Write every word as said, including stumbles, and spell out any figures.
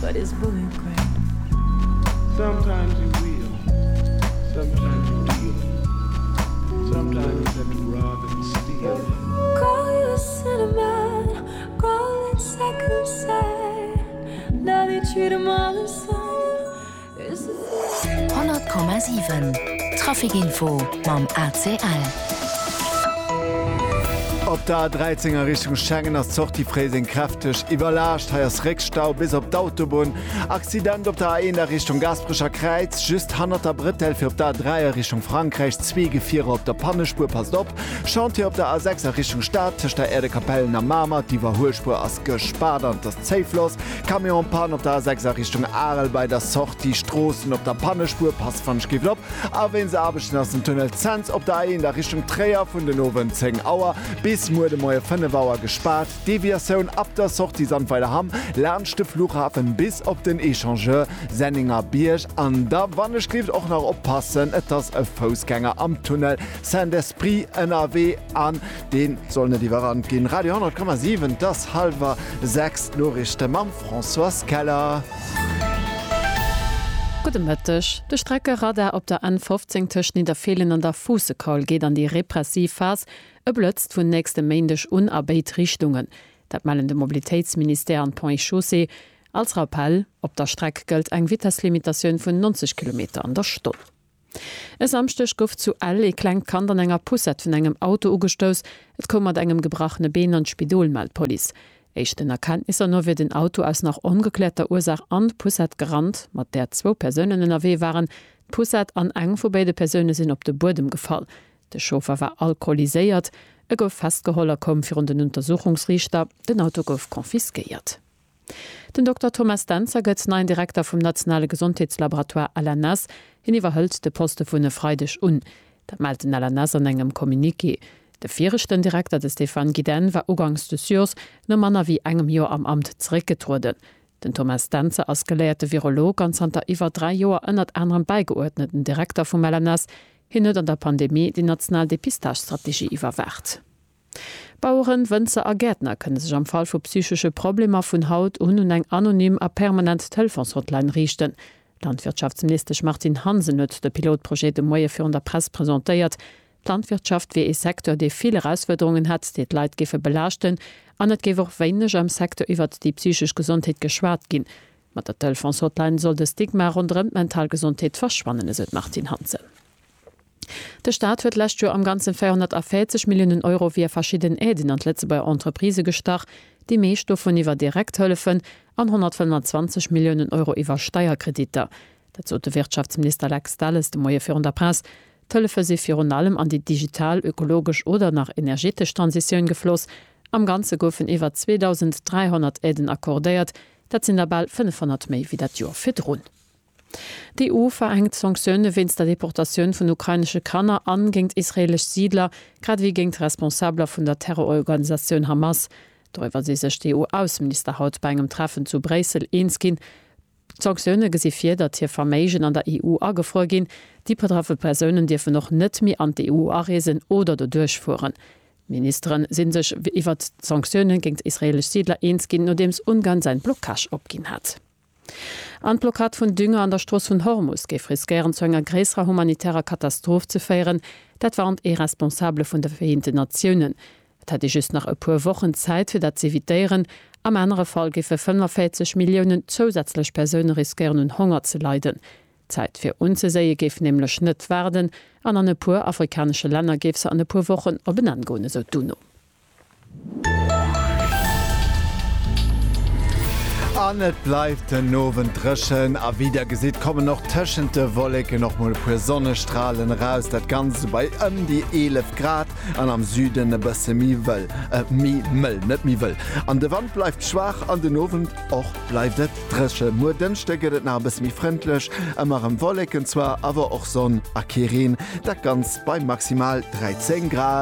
but his bullet cracked. Sometimes you will, sometimes you deal, sometimes you have to rob and steal. Call you a cinnamon, call it second sight. Now they treat him all the same. hundert Komma sieben Trafikinfo mam A C L. Op der dreizinger Richtung Schengen ass zocht die Fräsing kräftig iwwerlascht heiers Reckstau bis op d'Autobahn. Accident op der A der Richtung Gasbrischer Kreiz, just hanter Brittel fir op der dreier Richtung Frankreich, zwei Gefierer op der Pannespur passt op. Chantier op der A sechser Richtung Stadt, tech der Erdekapellen am Marmer, die Überholspur ass gespadert das Zeifloss. Kamionpan op der A sechser Richtung Arel bei der Zocht die Strossen op der Pannespur pass van Skilopp. A wenn se abechten ass den Tunnel Zenz op der A der Richtung Träer vun den Owen Zeng Auer bis Mu de moier Fënnebauer gespart. Deviatioun ab der Socht die Sandweiler ham, lernchte Flughafen bis op den Echangeur Senninger Bierg an der Wanne skrift och noch oppassen, et ass e Fosgänger am Tunnel Saint-Esprit N R W an den soll net Iwerrand gin. Radio hundert Komma sieben das halber sechs Norrichte mam François Keller. Gutech de Strecke Radar op der N fünfzehn tech ni der Fehlen an der Fusekall geht an die Repressivphas e blötzt vun nächste Mändech Unarbeitrichtungen. Dat malen de Mobilitätsminister an Point-Chaussee als Rappel op der Strecke gëlt eng Witterslimitationun vun neunzig Kilometer an der Stunde. Es amstech gouf zu all e klein Kand an enger Pusset vun engem Auto ugestos, et kommmer engem gebrachene Been an Spidolmeldpolice. Echten Erkenntnisse nur wie den Auto als nach ungeklärter Ursache an Pusset gerannt, mat der zwei Personen in der W waren, Pusset an eng vor beide Personen sind op de Boden gefallen. Der Chauffeur war alkoholisiert, er gouf festgeholler kom für den Untersuchungsrichter, den Auto gouf konfiskiert. Den Doktor Thomas Danzer gëtt nein Direktor vom Nationale Gesundheitslaboratoire Alanas hiniwwerhëlt de Poste vun e Freidech un. Dat melden Alanas an engem Kommuniqué. Der vierchten Direktor des Stefan Guiden war ugangs des Jors no Manner wie engem Jahr am Amt zurückgetruden. Den Thomas Danzer als gelehrte Virolog an Santa iwwer drei Joer ënnert anderen beigeordneten Direktor vom Melanas hinet an der Pandemie die Nationaldepistagestrategie iwwerwacht. Bauuren, Wënzer a Gärtner kënne sech am Fall vu psychische Probleme vun Haut un hun eng anonym a permanent Telefonsrotlein richten. Landwirtschaftsminister Martin Hansen huet de Pilotprojekt de Moie fir an der Presse präsentéiert. Landwirtschaft wie e Sektor, de viele Herausforderungen hat, die Leiit gefe belaschten, an net gewer weineg am Sektor iwwer die psychisch Gesundheit geschwart gin. Mat der Telefonsrotlein soll de Stigma rund Mentalgesundheit verschwannen, seit Martin Hansen. Der Staat huet lächt am ganzen vierhundertvierzig Millionen Euro wie verschieden Äden an letze bei Entreprise gestach, die Meesstoffen iwwer direkt hëllefen an hundertfünfundzwanzig Millionen Euro iwwer Steuerkrediter. Dat so de Wirtschaftsminister Alex Dalles de Moie für der Presse, Tëllefe se fir allem an die digital, ökologisch oder nach energetisch Transiioun gefloss. Am ganze goufen iwwer zweitausenddreihundert Äden akkordéiert, dat sinn der bald fünfhundert méi wie dat Joer fir run. Die E U verengt Sanktionune wins der Deportatioun vun ukrainsche Kanner an géint israelisch Siedler, grad wie géint Responsabler vun der Terrororganisationun Hamas. Darüber se sech die E U-Außenminister haut bei engem Treffen zu Bresel eens ginn. Sanktionune gesifir, dat hier Verméigen an der E U agefro gin, die betraffe Personen dürfen noch net mi an die E U aresen oder do durchfuhren. Ministerin sind sech iwwer Sanktionen gegen israelisch Siedler eens gin, no dems Ungarn sein Blockage opgin hat. An Blockad vun Dünger an der Stross vun Hormus geif riskieren zu enger grässer humanitärer Katastrophe zu feieren, dat waren irresponsable vun der Vereinten Nationen. Et hat just nach e puer Wochen Zeit fir dat ze eviieren. Am andere Fall gife fünfundvierzig Millionen zusätzlich Personen riskieren und Hunger zu leiden. Zeit fir unzesäie gif nämlich net werden, an an e puer afrikanische Länder gif se an e puer Wochen op benangone so duno. Anet bleibt den nowen Drschen, a wieder gesit kommen noch tschente Wollecke noch mal pu Sonnestrahlen raus, dat ganze bei um die elf Grad, an am Süden e bësse mi wëll, äh, mi mëll, net mi wëll. An de Wand bleibt schwach, an den Owen och bleibt et Dresche. Mo den stecket na bis mi fremdlech, ëmmer am Wollecken zwar, awer och Sonn a Kerin, dat ganz bei maximal dreizehn Grad.